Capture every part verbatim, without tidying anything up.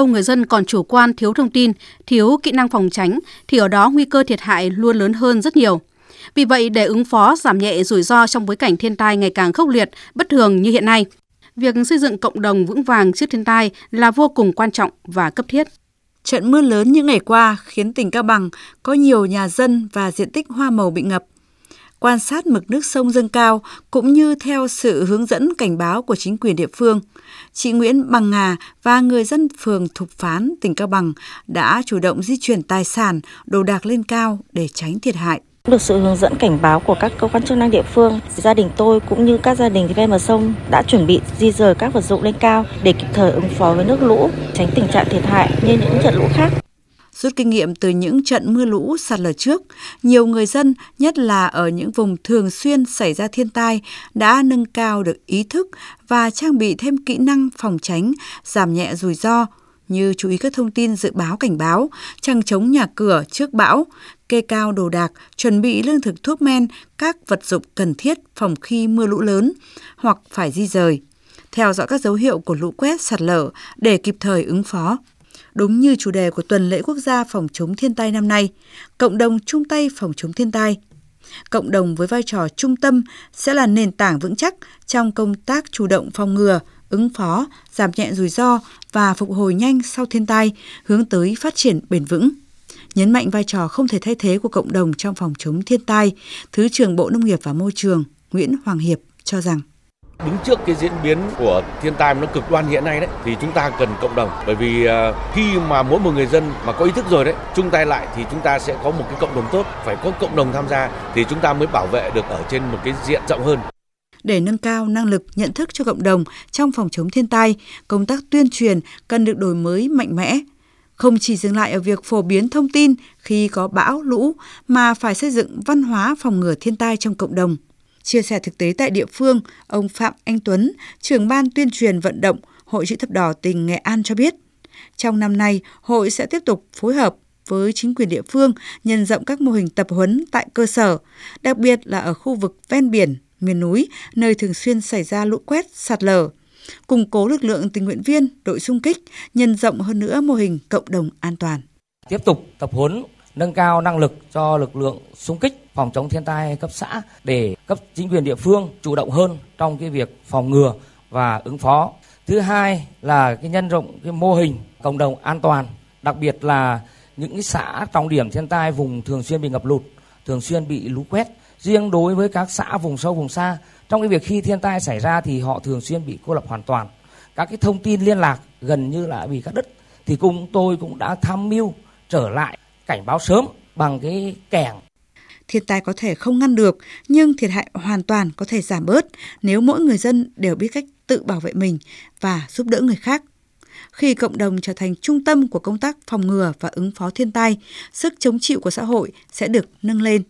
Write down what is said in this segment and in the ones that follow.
đâu người dân còn chủ quan, thiếu thông tin, thiếu kỹ năng phòng tránh thì ở đó nguy cơ thiệt hại luôn lớn hơn rất nhiều. Vì vậy, để ứng phó, giảm nhẹ rủi ro trong bối cảnh thiên tai ngày càng khốc liệt, bất thường như hiện nay, việc xây dựng cộng đồng vững vàng trước thiên tai là vô cùng quan trọng và cấp thiết. Trận mưa lớn những ngày qua khiến tỉnh Cao Bằng có nhiều nhà dân và diện tích hoa màu bị ngập. Quan sát mực nước sông dâng cao cũng như theo sự hướng dẫn cảnh báo của chính quyền địa phương, chị Nguyễn Bằng Ngà và người dân phường Thục Phán, tỉnh Cao Bằng đã chủ động di chuyển tài sản, đồ đạc lên cao để tránh thiệt hại. Được sự hướng dẫn cảnh báo của các cơ quan chức năng địa phương, gia đình tôi cũng như các gia đình ven bờ sông đã chuẩn bị di dời các vật dụng lên cao để kịp thời ứng phó với nước lũ, tránh tình trạng thiệt hại như những trận lũ khác. Rút kinh nghiệm từ những trận mưa lũ sạt lở trước, nhiều người dân, nhất là ở những vùng thường xuyên xảy ra thiên tai, đã nâng cao được ý thức và trang bị thêm kỹ năng phòng tránh, giảm nhẹ rủi ro, như chú ý các thông tin dự báo cảnh báo, chằng chống nhà cửa trước bão, kê cao đồ đạc, chuẩn bị lương thực thuốc men, các vật dụng cần thiết phòng khi mưa lũ lớn hoặc phải di dời, theo dõi các dấu hiệu của lũ quét sạt lở để kịp thời ứng phó. Đúng như chủ đề của Tuần lễ Quốc gia phòng chống thiên tai năm nay, cộng đồng chung tay phòng chống thiên tai. Cộng đồng với vai trò trung tâm sẽ là nền tảng vững chắc trong công tác chủ động phòng ngừa, ứng phó, giảm nhẹ rủi ro và phục hồi nhanh sau thiên tai, hướng tới phát triển bền vững. Nhấn mạnh vai trò không thể thay thế của cộng đồng trong phòng chống thiên tai, Thứ trưởng Bộ Nông nghiệp và Môi trường Nguyễn Hoàng Hiệp cho rằng đứng trước cái diễn biến của thiên tai nó cực đoan hiện nay đấy thì chúng ta cần cộng đồng, bởi vì khi mà mỗi một người dân mà có ý thức rồi đấy, chung tay lại thì chúng ta sẽ có một cái cộng đồng tốt, phải có cộng đồng tham gia thì chúng ta mới bảo vệ được ở trên một cái diện rộng hơn. Để nâng cao năng lực nhận thức cho cộng đồng trong phòng chống thiên tai, công tác tuyên truyền cần được đổi mới mạnh mẽ. Không chỉ dừng lại ở việc phổ biến thông tin khi có bão, lũ, mà phải xây dựng văn hóa phòng ngừa thiên tai trong cộng đồng. Chia sẻ thực tế tại địa phương, ông Phạm Anh Tuấn, trưởng ban tuyên truyền vận động Hội Chữ Thập Đỏ tỉnh Nghệ An cho biết, trong năm nay, hội sẽ tiếp tục phối hợp với chính quyền địa phương nhân rộng các mô hình tập huấn tại cơ sở, đặc biệt là ở khu vực ven biển, miền núi, nơi thường xuyên xảy ra lũ quét, sạt lở, củng cố lực lượng tình nguyện viên, đội xung kích, nhân rộng hơn nữa mô hình cộng đồng an toàn. Tiếp tục tập huấn, nâng cao năng lực cho lực lượng xung kích phòng chống thiên tai cấp xã để cấp chính quyền địa phương chủ động hơn trong cái việc phòng ngừa và ứng phó. Thứ hai là cái nhân rộng cái mô hình cộng đồng an toàn, đặc biệt là những cái xã trọng điểm thiên tai, vùng thường xuyên bị ngập lụt, thường xuyên bị lũ quét. Riêng đối với các xã vùng sâu vùng xa, trong cái việc khi thiên tai xảy ra thì họ thường xuyên bị cô lập hoàn toàn. Các cái thông tin liên lạc gần như là bị cắt đứt, thì cùng tôi cũng đã tham mưu trở lại cảnh báo sớm bằng cái kẻng. Thiên tai có thể không ngăn được, nhưng thiệt hại hoàn toàn có thể giảm bớt nếu mỗi người dân đều biết cách tự bảo vệ mình và giúp đỡ người khác. Khi cộng đồng trở thành trung tâm của công tác phòng ngừa và ứng phó thiên tai, sức chống chịu của xã hội sẽ được nâng lên.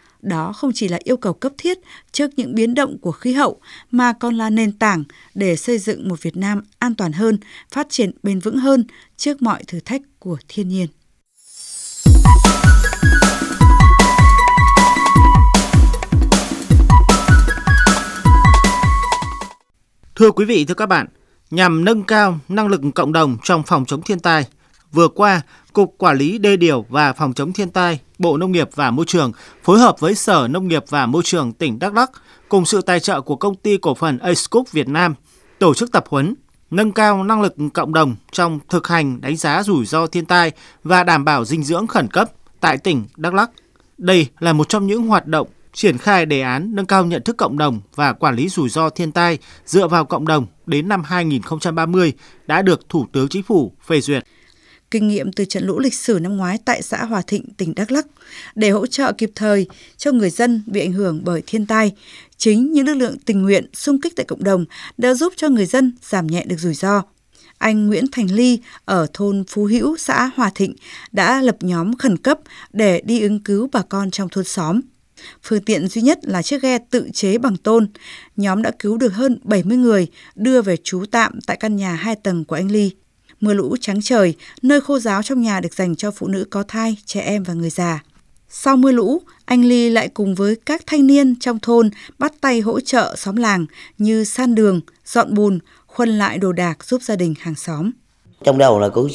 Đó không chỉ là yêu cầu cấp thiết trước những biến động của khí hậu, mà còn là nền tảng để xây dựng một Việt Nam an toàn hơn, phát triển bền vững hơn trước mọi thử thách của thiên nhiên. Thưa quý vị, thưa các bạn, nhằm nâng cao năng lực cộng đồng trong phòng chống thiên tai, vừa qua, Cục Quản lý Đê điều và Phòng chống thiên tai, Bộ Nông nghiệp và Môi trường phối hợp với Sở Nông nghiệp và Môi trường tỉnh Đắk Lắk cùng sự tài trợ của Công ty Cổ phần Acecook Việt Nam tổ chức tập huấn nâng cao năng lực cộng đồng trong thực hành đánh giá rủi ro thiên tai và đảm bảo dinh dưỡng khẩn cấp tại tỉnh Đắk Lắk. Đây là một trong những hoạt động triển khai đề án nâng cao nhận thức cộng đồng và quản lý rủi ro thiên tai dựa vào cộng đồng đến năm hai nghìn không trăm ba mươi đã được Thủ tướng Chính phủ phê duyệt. Kinh nghiệm từ trận lũ lịch sử năm ngoái tại xã Hòa Thịnh, tỉnh Đắk Lắk để hỗ trợ kịp thời cho người dân bị ảnh hưởng bởi thiên tai, chính những lực lượng tình nguyện xung kích tại cộng đồng đã giúp cho người dân giảm nhẹ được rủi ro. Anh Nguyễn Thành Ly ở thôn Phú Hữu, xã Hòa Thịnh đã lập nhóm khẩn cấp để đi ứng cứu bà con trong thôn xóm. Phương tiện duy nhất là chiếc ghe tự chế bằng tôn. Nhóm đã cứu được hơn bảy mươi người, đưa về trú tạm tại căn nhà hai tầng của anh Ly. Mưa lũ trắng trời, nơi khô ráo trong nhà được dành cho phụ nữ có thai, trẻ em và người già. Sau mưa lũ, anh Ly lại cùng với các thanh niên trong thôn bắt tay hỗ trợ xóm làng như san đường, dọn bùn, khuân lại đồ đạc giúp gia đình hàng xóm. Trong đầu là cũng